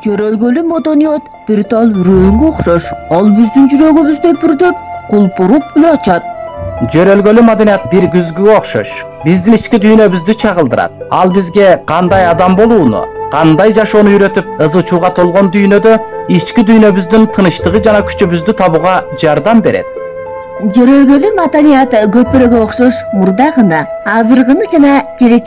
Körölgölü madaniyat bir tal röңгө окшош. Ал биздин жүрөгүбүздө бүрдөп, кулпуруп эле ачат. Жөрөлгөлүү маданият bir күзгүгө окшош. Биздин ички дүйнөбүздү чагылдырат. Ал бизге кандай адам болууну, кандай жашоону үйрөтүп, ызы-чууга толгон дүйнөдө ички дүйнөбүздүн тынычтыгы жана күчүбүздү табууга жардам берет. Жүрөгөлүү маданият көпүрөгө окшош мурдагыны, азыркыны жана келечек